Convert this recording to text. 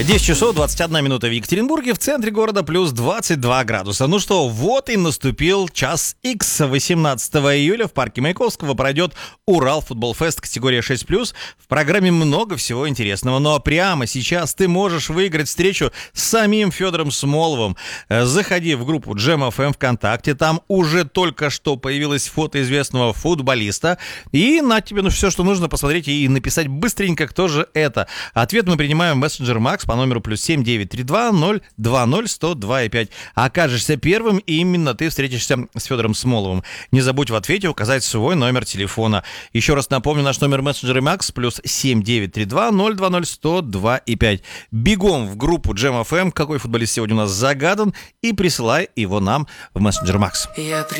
10 часов 21 минута в Екатеринбурге, в центре города плюс 22 градуса. Ну что, вот и наступил час X. 18 июля в парке Маяковского пройдет Урал Футбол-фест категория 6+. В программе много всего интересного, но прямо сейчас ты можешь выиграть встречу с самим Федором Смоловым. Заходи в группу Jam FM ВКонтакте, там уже только что появилось фото известного футболиста. И на тебе все, что нужно, посмотреть и написать быстренько, кто же это. Ответ мы принимаем в мессенджер Макс по номеру +7 932 020 102 5. Окажешься первым, и именно ты встретишься с Федором Смоловым. Не забудь в ответе указать свой номер телефона. Еще раз напомню, наш номер мессенджера Макс +7 932 020 102 5. Бегом в группу Jam FM, какой футболист сегодня у нас загадан, и присылай его нам в мессенджер Макс.